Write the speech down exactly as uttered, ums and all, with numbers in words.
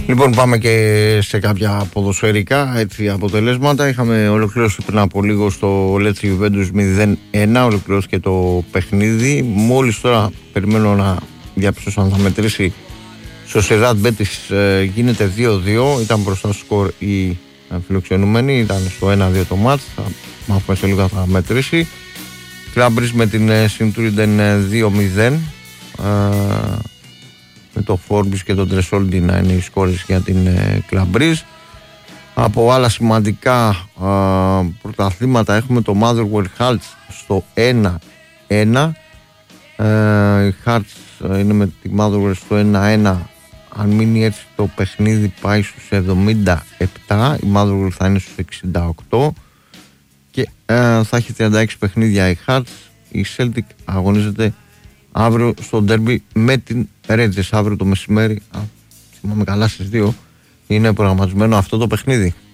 Λοιπόν, πάμε και σε κάποια ποδοσφαιρικά έτσι, αποτελέσματα. Είχαμε ολοκληρώσει πριν από λίγο στο Lecce Juventus μηδέν ένα, ολοκληρώθηκε το παιχνίδι. Μόλις τώρα περιμένω να διαπιστώσω αν θα μετρήσει. Sociedad Betis ε, γίνεται δύο δύο, ήταν μπροστά στο σκορ οι φιλοξενούμενοι, ήταν στο ένα δύο το μάτς, θα μάθουμε σε λίγο θα μετρήσει. Κλάμπρις με την Sint-Truiden δύο μηδέν, ε, με το Forbis και τον Τressoldi να είναι οι σκόρες για την ε, Κλάμπρις. Από άλλα σημαντικά ε, πρωταθλήματα έχουμε το Motherwell Hearts στο ένα ένα, ε, οι Hearts είναι με τη Motherwell στο ένα ένα. Αν μείνει έτσι το παιχνίδι πάει στους εβδομήντα επτά, η Motherwell θα είναι στους εξήντα οκτώ και ε, θα έχει τριάντα έξι παιχνίδια η Hearts. Η Celtic αγωνίζεται αύριο στο derby με την Rangers αύριο το μεσημέρι. Αν θυμάμαι καλά στις δύο είναι προγραμματισμένο αυτό το παιχνίδι.